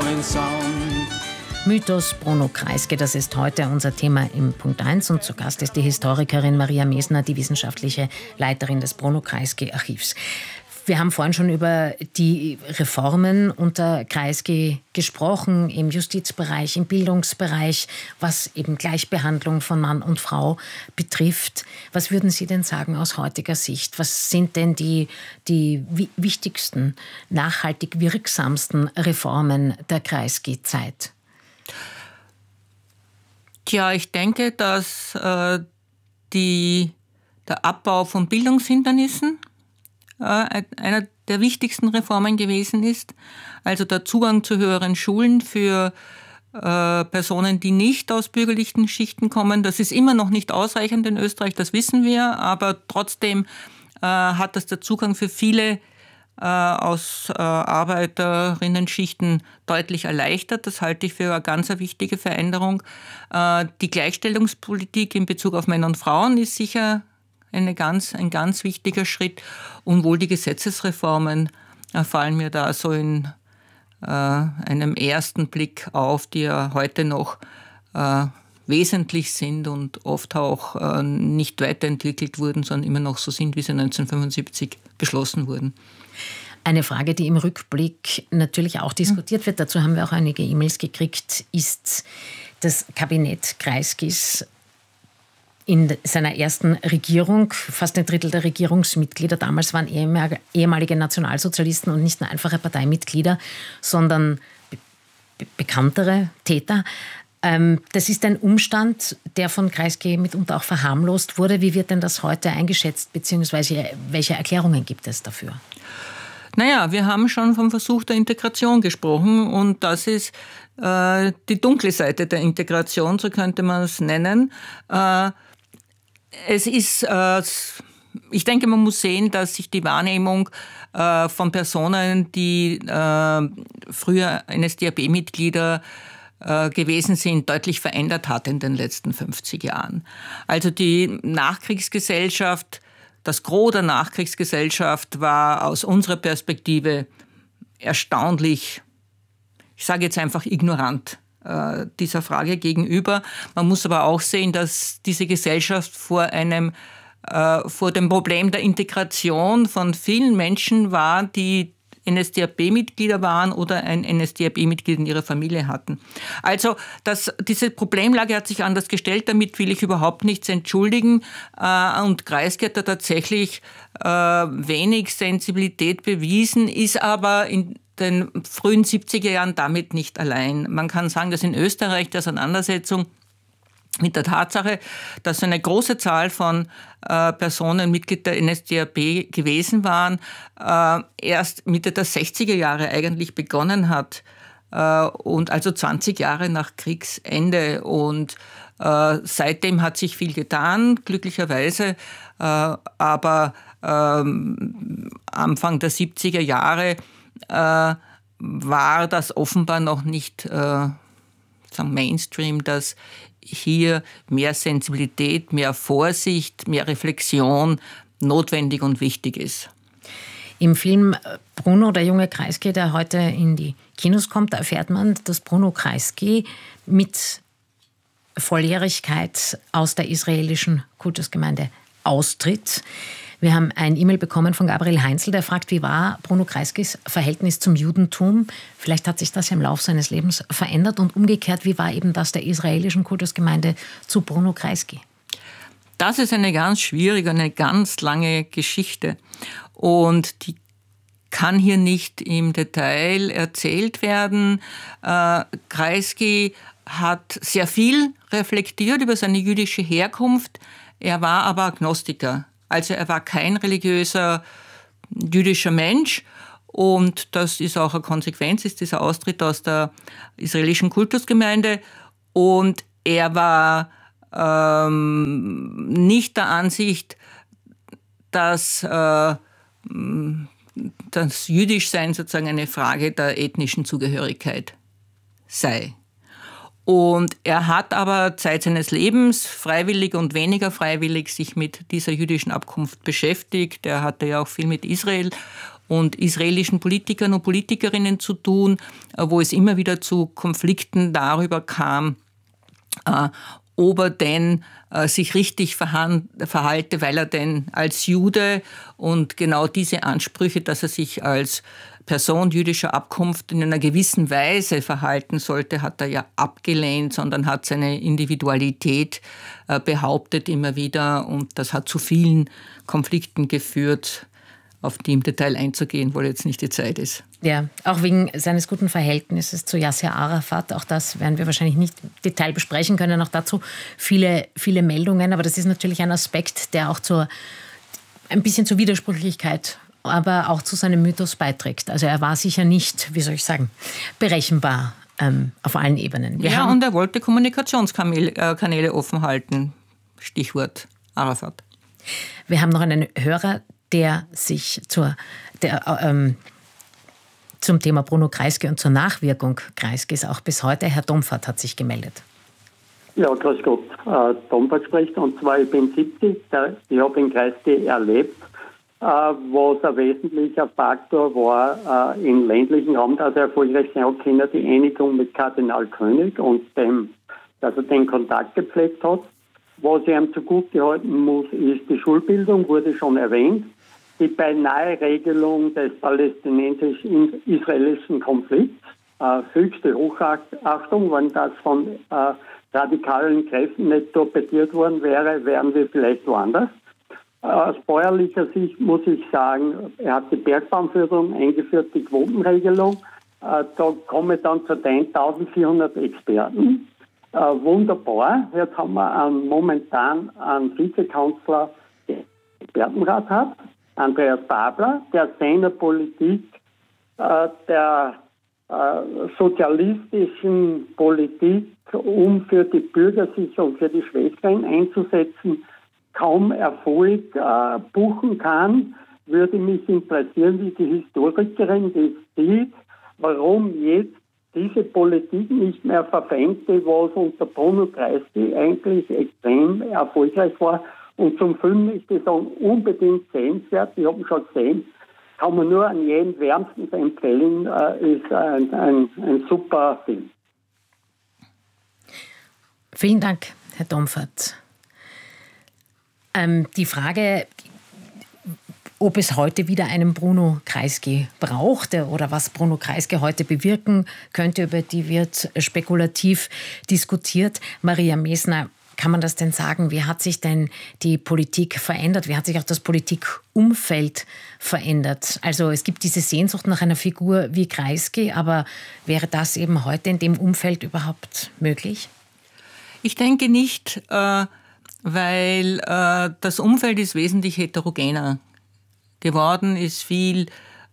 warmen Sound. Mythos Bruno Kreisky, das ist heute unser Thema im Punkt 1 und zu Gast ist die Historikerin Maria Mesner, die wissenschaftliche Leiterin des Bruno Kreisky Archivs. Wir haben vorhin schon über die Reformen unter Kreisky gesprochen, im Justizbereich, im Bildungsbereich, was eben Gleichbehandlung von Mann und Frau betrifft. Was würden Sie denn sagen aus heutiger Sicht? Was sind denn die wichtigsten, nachhaltig wirksamsten Reformen der Kreisky-Zeit? Tja, ich denke, dass der Abbau von Bildungshindernissen einer der wichtigsten Reformen gewesen ist. Also der Zugang zu höheren Schulen für Personen, die nicht aus bürgerlichen Schichten kommen. Das ist immer noch nicht ausreichend in Österreich, das wissen wir, aber trotzdem hat das der Zugang für viele aus Arbeiterinnen-Schichten deutlich erleichtert. Das halte ich für eine ganz wichtige Veränderung. Die Gleichstellungspolitik in Bezug auf Männer und Frauen ist sicher ein ganz wichtiger Schritt. Und wohl die Gesetzesreformen fallen mir da so in einem ersten Blick auf, die ja heute noch wesentlich sind und oft auch nicht weiterentwickelt wurden, sondern immer noch so sind, wie sie 1975 beschlossen wurden. Eine Frage, die im Rückblick natürlich auch diskutiert wird, dazu haben wir auch einige E-Mails gekriegt, ist das Kabinett Kreiskys in seiner ersten Regierung. Fast ein Drittel der Regierungsmitglieder damals waren ehemalige Nationalsozialisten und nicht nur einfache Parteimitglieder, sondern bekanntere Täter. Das ist ein Umstand, der von Kreisky mitunter auch verharmlost wurde. Wie wird denn das heute eingeschätzt, beziehungsweise welche Erklärungen gibt es dafür? Naja, wir haben schon vom Versuch der Integration gesprochen und das ist die dunkle Seite der Integration, so könnte man es nennen. Es ist, ich denke, man muss sehen, dass sich die Wahrnehmung von Personen, die früher NSDAP-Mitglieder gewesen sind, deutlich verändert hat in den letzten 50 Jahren. Also die Nachkriegsgesellschaft, das Gros der Nachkriegsgesellschaft war aus unserer Perspektive erstaunlich, ich sage jetzt einfach ignorant dieser Frage gegenüber. Man muss aber auch sehen, dass diese Gesellschaft vor dem Problem der Integration von vielen Menschen war, die NSDAP-Mitglieder waren oder ein NSDAP-Mitglied in ihrer Familie hatten. Also diese Problemlage hat sich anders gestellt, damit will ich überhaupt nichts entschuldigen. Und Kreisky hat da tatsächlich wenig Sensibilität bewiesen, ist aber in den frühen 70er Jahren damit nicht allein. Man kann sagen, dass in Österreich die Auseinandersetzung mit der Tatsache, dass eine große Zahl von Personen Mitglied der NSDAP gewesen waren, erst Mitte der 60er Jahre eigentlich begonnen hat. Und also 20 Jahre nach Kriegsende. Und seitdem hat sich viel getan, glücklicherweise. Aber Anfang der 70er Jahre war das offenbar noch nicht Mainstream, dass hier mehr Sensibilität, mehr Vorsicht, mehr Reflexion notwendig und wichtig ist. Im Film Bruno, der junge Kreisky, der heute in die Kinos kommt, da erfährt man, dass Bruno Kreisky mit Volljährigkeit aus der israelischen Kultusgemeinde austritt. Wir haben ein E-Mail bekommen von Gabriel Heinzel, der fragt, wie war Bruno Kreiskys Verhältnis zum Judentum? Vielleicht hat sich das ja im Laufe seines Lebens verändert und umgekehrt, wie war eben das der israelischen Kultusgemeinde zu Bruno Kreisky? Das ist eine ganz schwierige, eine ganz lange Geschichte und die kann hier nicht im Detail erzählt werden. Kreisky hat sehr viel reflektiert über seine jüdische Herkunft. Er war aber Agnostiker. Also er war kein religiöser jüdischer Mensch und das ist auch eine Konsequenz, ist dieser Austritt aus der israelischen Kultusgemeinde. Und er war nicht der Ansicht, dass das Jüdischsein sozusagen eine Frage der ethnischen Zugehörigkeit sei. Und er hat aber Zeit seines Lebens freiwillig und weniger freiwillig sich mit dieser jüdischen Abkunft beschäftigt. Er hatte ja auch viel mit Israel und israelischen Politikern und Politikerinnen zu tun, wo es immer wieder zu Konflikten darüber kam, ob er denn sich richtig verhalte, weil er denn als Jude und genau diese Ansprüche, dass er sich als Person jüdischer Abkunft in einer gewissen Weise verhalten sollte, hat er ja abgelehnt, sondern hat seine Individualität behauptet immer wieder. Und das hat zu vielen Konflikten geführt, auf die im Detail einzugehen, wo jetzt nicht die Zeit ist. Ja, auch wegen seines guten Verhältnisses zu Yasser Arafat. Auch das werden wir wahrscheinlich nicht im Detail besprechen können. Auch dazu viele Meldungen. Aber das ist natürlich ein Aspekt, der auch ein bisschen zur Widersprüchlichkeit, aber auch zu seinem Mythos beiträgt. Also er war sicher nicht, wie soll ich sagen, berechenbar auf allen Ebenen. Und er wollte Kommunikationskanäle offen halten. Stichwort Arafat. Wir haben noch einen Hörer, der sich zum Thema Bruno Kreisky und zur Nachwirkung Kreiskys auch bis heute. Herr Domfahrt hat sich gemeldet. Ja, grüß Gott. Domfahrt spricht. Und zwar, ich bin 70, ich habe in Kreisky erlebt, was ein wesentlicher Faktor war im ländlichen Raum, dass er erfolgreich sein hat können, die Einigung mit Kardinal König und dass er den Kontakt gepflegt hat. Was ich ihm zugute halten muss, ist die Schulbildung, wurde schon erwähnt. Die beinahe Regelung des palästinensisch-israelischen Konflikts, höchste Hochachtung, wenn das von radikalen Kräften nicht torpediert worden wäre, wären wir vielleicht woanders. Aus bäuerlicher Sicht muss ich sagen, er hat die Bergbaumförderung eingeführt, die Quotenregelung. Da komme ich dann zu den 1400 Experten. Wunderbar. Jetzt haben wir momentan einen Vizekanzler, der Expertenrat hat, Andreas Babler, der seiner Politik, der sozialistischen Politik, um für die Bürgersicherung, für die Schwächeren einzusetzen, kaum Erfolg buchen kann. Würde mich interessieren, wie die Historikerin das sieht, warum jetzt diese Politik nicht mehr verfängte, was unter Bruno Kreisky eigentlich extrem erfolgreich war. Und zum Film ist das dann unbedingt sehenswert. Ich habe ihn schon gesehen. Kann man nur an jeden wärmstens empfehlen. Ist ein super Film. Vielen Dank, Herr Domfahrt. Die Frage, ob es heute wieder einen Bruno Kreisky braucht oder was Bruno Kreisky heute bewirken könnte, über die wird spekulativ diskutiert. Maria Mesner, kann man das denn sagen? Wie hat sich denn die Politik verändert? Wie hat sich auch das Politikumfeld verändert? Also es gibt diese Sehnsucht nach einer Figur wie Kreisky, aber wäre das eben heute in dem Umfeld überhaupt möglich? Ich denke nicht, weil das Umfeld ist wesentlich heterogener geworden, ist viel,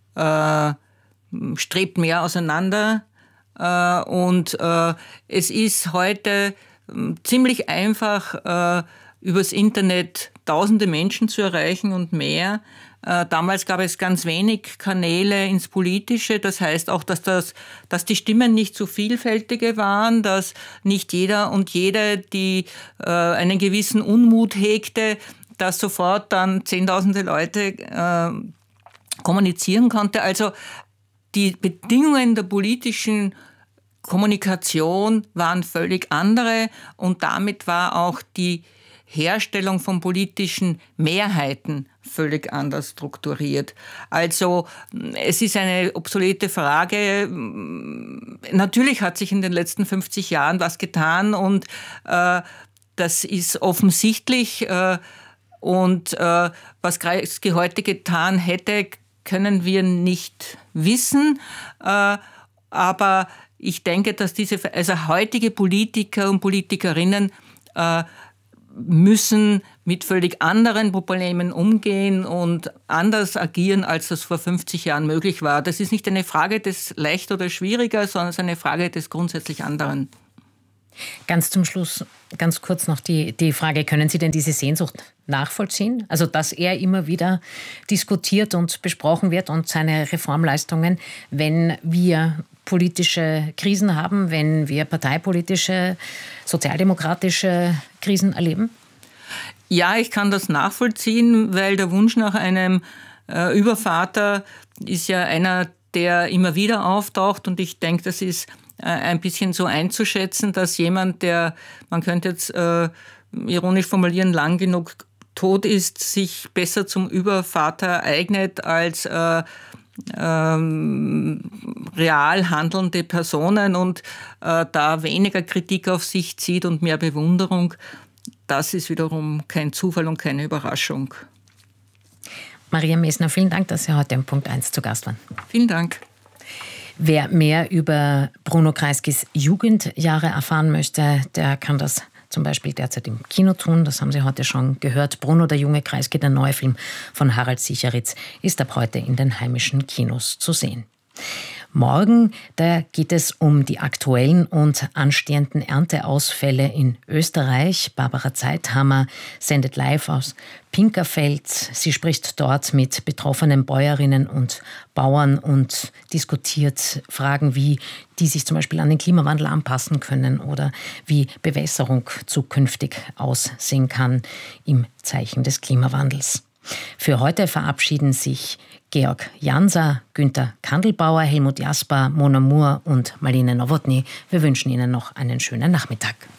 strebt mehr auseinander und es ist heute ziemlich einfach, übers Internet tausende Menschen zu erreichen und mehr. Damals gab es ganz wenig Kanäle ins Politische. Das heißt auch, dass die Stimmen nicht so vielfältige waren, dass nicht jeder und jede, die einen gewissen Unmut hegte, dass sofort dann zehntausende Leute kommunizieren konnte. Also die Bedingungen der politischen Kommunikation waren völlig andere und damit war auch die Herstellung von politischen Mehrheiten völlig anders strukturiert. Also es ist eine obsolete Frage. Natürlich hat sich in den letzten 50 Jahren was getan und das ist offensichtlich. Und was Kreisky heute getan hätte, können wir nicht wissen. Aber ich denke, dass heutige Politiker und Politikerinnen müssen mit völlig anderen Problemen umgehen und anders agieren, als das vor 50 Jahren möglich war. Das ist nicht eine Frage des leicht oder schwieriger, sondern es ist eine Frage des grundsätzlich anderen. Ganz zum Schluss, ganz kurz noch die Frage, können Sie denn diese Sehnsucht nachvollziehen? Also, dass er immer wieder diskutiert und besprochen wird und seine Reformleistungen, wenn wir politische Krisen haben, wenn wir parteipolitische, sozialdemokratische Krisen erleben? Ja, ich kann das nachvollziehen, weil der Wunsch nach einem Übervater, ist ja einer, der immer wieder auftaucht, und ich denke, das ist ein bisschen so einzuschätzen, dass jemand, der, man könnte jetzt ironisch formulieren, lang genug tot ist, sich besser zum Übervater eignet als real handelnde Personen und da weniger Kritik auf sich zieht und mehr Bewunderung. Das ist wiederum kein Zufall und keine Überraschung. Maria Mesner, vielen Dank, dass Sie heute im Punkt 1 zu Gast waren. Vielen Dank. Wer mehr über Bruno Kreiskys Jugendjahre erfahren möchte, der kann das zum Beispiel derzeit im Kino tun. Das haben Sie heute schon gehört. Bruno, der junge Kreisky, der neue Film von Harald Sicheritz, ist ab heute in den heimischen Kinos zu sehen. Morgen, da geht es um die aktuellen und anstehenden Ernteausfälle in Österreich. Barbara Zeithammer sendet live aus Pinkerfeld. Sie spricht dort mit betroffenen Bäuerinnen und Bauern und diskutiert Fragen, wie die sich zum Beispiel an den Klimawandel anpassen können oder wie Bewässerung zukünftig aussehen kann im Zeichen des Klimawandels. Für heute verabschieden sich Georg Janser, Günther Kandelbauer, Helmut Jasper, Mona Moore und Marlene Nowotny. Wir wünschen Ihnen noch einen schönen Nachmittag.